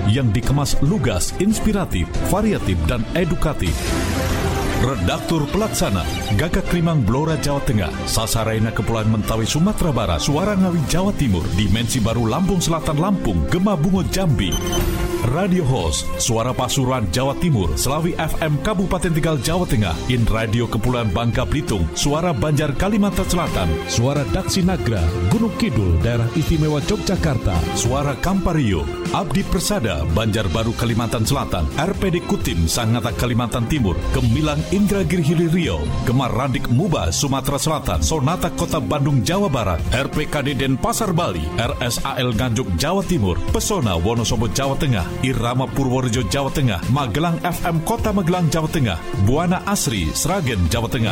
yang dikemas lugas, inspiratif, variatif, dan edukatif. Redaktur Pelaksana Gagak Limang Blora Jawa Tengah, Sasaraina Kepulauan Mentawai Sumatera Barat, Suara Ngawi Jawa Timur, Dimensi Baru Lampung Selatan Lampung, Gema Bungo Jambi. Radio Host Suara Pasuruan Jawa Timur, Selawi FM Kabupaten Tegal Jawa Tengah, In Radio Kepulauan Bangka Belitung, Suara Banjar Kalimantan Selatan, Suara Daksi Nagra Gunung Kidul Daerah Istimewa Yogyakarta, Suara Kampario Abdi Persada Banjarbaru Kalimantan Selatan, RPD Kutim Sangatta Kalimantan Timur, Gemilang Indragiri Hilir Riau, Gemar Radik Muba Sumatera Selatan, Sonata Kota Bandung Jawa Barat, RPKD Denpasar Bali, RSAL Nganjuk Jawa Timur, Pesona Wonosobo Jawa Tengah, Irama Purworejo Jawa Tengah, Magelang FM Kota Magelang Jawa Tengah, Buana Asri Sragen Jawa Tengah,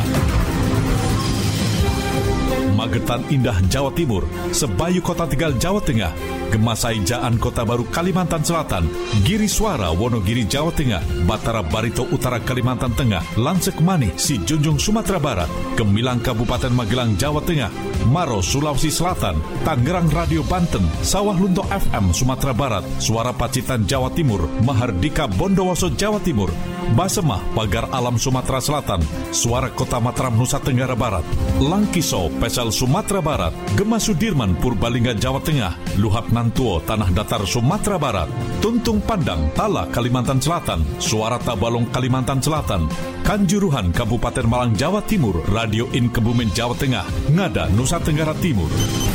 Magetan Indah Jawa Timur, Sebayu Kota Tegal Jawa Tengah, Gemasai Jaan Kota Baru Kalimantan Selatan, Giri Suara Wonogiri Jawa Tengah, Batara Barito Utara Kalimantan Tengah, Lansek Manih Si Junjung Sumatera Barat, Gemilang Kabupaten Magelang Jawa Tengah, Maro Sulawesi Selatan, Tangerang Radio Banten, Sawah Lunto FM Sumatera Barat, Suara Pacitan Jawa Timur, Mahardika Bondowoso Jawa Timur, Basemah Pagar Alam Sumatera Selatan, Suara Kota Mataram Nusa Tenggara Barat, Langkiso Pesel Sumatera Barat, Gema Sudirman Purbalingga Jawa Tengah, Luhap Nantuo Tanah Datar Sumatera Barat, Tuntung Pandang Tala Kalimantan Selatan, Suara Tabalong Kalimantan Selatan, Kanjuruhan Kabupaten Malang Jawa Timur, Radio In Kebumen Jawa Tengah, Ngada Nusa Tenggara Timur,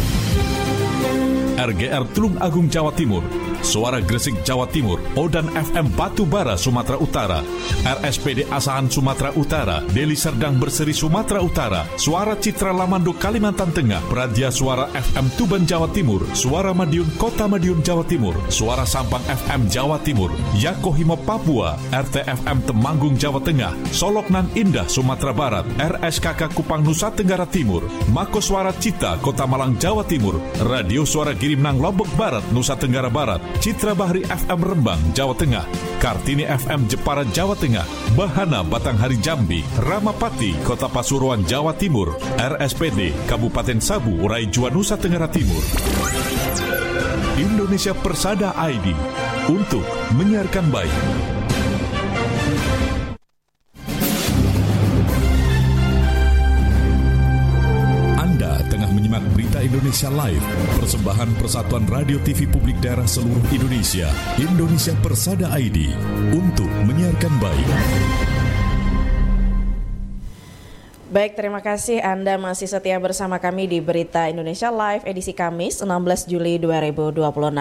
RGR Tulung Agung Jawa Timur, Suara Gresik Jawa Timur, Odan FM Batu Bara Sumatera Utara, RSPD Asahan Sumatera Utara, Deli Serdang Berseri Sumatera Utara, Suara Citra Lamando Kalimantan Tengah, Pradia Suara FM Tuban Jawa Timur, Suara Madiun Kota Madiun Jawa Timur, Suara Sampang FM Jawa Timur, Yakohimo Papua, RTFM Temanggung Jawa Tengah, Soloknan Indah Sumatera Barat, RSKK Kupang Nusa Tenggara Timur, Mako Suara Cita Kota Malang Jawa Timur, Radio Suara Girimnang Lombok Barat Nusa Tenggara Barat, Citra Bahri FM Rembang Jawa Tengah, Kartini FM Jepara Jawa Tengah, Bahana Batanghari Jambi, Ramapati Kota Pasuruan Jawa Timur, RSPD Kabupaten Sabu Raijua Nusa Tenggara Timur. Indonesia Persada ID untuk menyiarkan baik. Berita Indonesia Live, persembahan Persatuan Radio TV Publik Daerah seluruh Indonesia, Indonesia Persada ID, untuk menyiarkan baik. Baik, terima kasih Anda masih setia bersama kami di Berita Indonesia Live edisi Kamis 16 Juli 2026.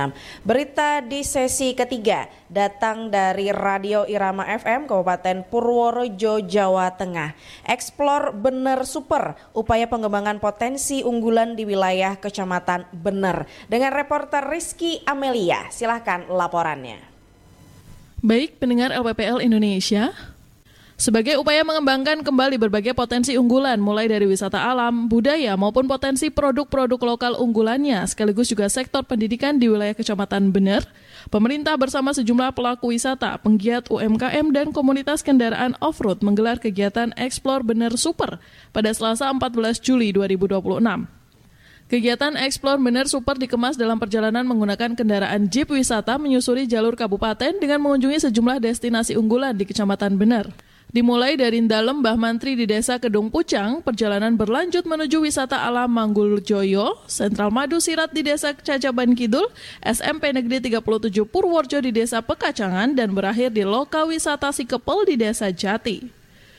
Berita di sesi ketiga datang dari Radio Irama FM Kabupaten Purworejo, Jawa Tengah. Explore Bener Super, upaya pengembangan potensi unggulan di wilayah Kecamatan Bener. Dengan reporter Rizky Amelia, silahkan laporannya. Baik, pendengar LPPL Indonesia, sebagai upaya mengembangkan kembali berbagai potensi unggulan mulai dari wisata alam, budaya maupun potensi produk-produk lokal unggulannya sekaligus juga sektor pendidikan di wilayah Kecamatan Bener, pemerintah bersama sejumlah pelaku wisata, penggiat UMKM dan komunitas kendaraan off-road menggelar kegiatan Explore Bener Super pada Selasa 14 Juli 2026. Kegiatan Explore Bener Super dikemas dalam perjalanan menggunakan kendaraan jeep wisata menyusuri jalur kabupaten dengan mengunjungi sejumlah destinasi unggulan di Kecamatan Bener. Dimulai dari Ndalem Mbah Mantri di Desa Kedung Pucang, perjalanan berlanjut menuju wisata alam Mangguljoyo, Sentral Madu Sirat di Desa Cacaban Kidul, SMP Negeri 37 Purworejo di Desa Pekacangan, dan berakhir di Loka Wisata Sikepel di Desa Jati.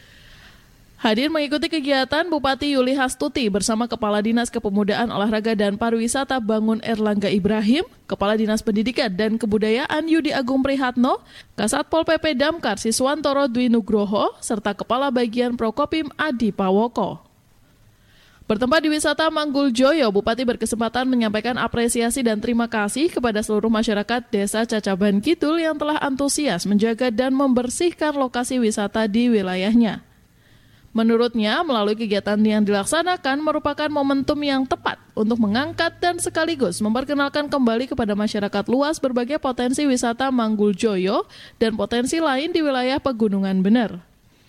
Hadir mengikuti kegiatan Bupati Yuli Hastuti bersama Kepala Dinas Kepemudaan Olahraga dan Pariwisata Bangun Erlangga Ibrahim, Kepala Dinas Pendidikan dan Kebudayaan Yudi Agung Prihatno, Kasat Pol PP Damkar Siswantoro Dwi Nugroho, serta Kepala Bagian Prokopim Adi Pawoko. Bertempat di wisata Mangguljoyo, Bupati berkesempatan menyampaikan apresiasi dan terima kasih kepada seluruh masyarakat Desa Cacaban Kidul yang telah antusias menjaga dan membersihkan lokasi wisata di wilayahnya. Menurutnya, melalui kegiatan yang dilaksanakan merupakan momentum yang tepat untuk mengangkat dan sekaligus memperkenalkan kembali kepada masyarakat luas berbagai potensi wisata Mangguljoyo dan potensi lain di wilayah Pegunungan Bener.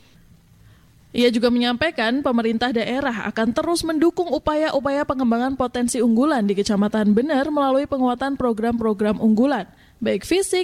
Ia juga menyampaikan pemerintah daerah akan terus mendukung upaya-upaya pengembangan potensi unggulan di Kecamatan Bener melalui penguatan program-program unggulan, baik fisik